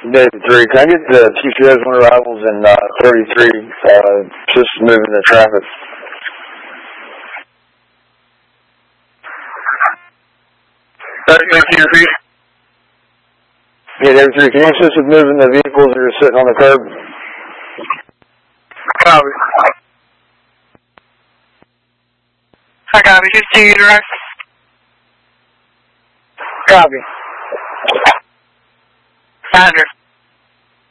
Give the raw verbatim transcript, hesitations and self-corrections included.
David three, can I get the T P S one arrivals in uh, thirty-three, uh, just moving the traffic? thirty-three. Yeah, David three, can you assist with moving the vehicles that are sitting on the curb? Copy. I copy. fifteen direct. Copy. Roger.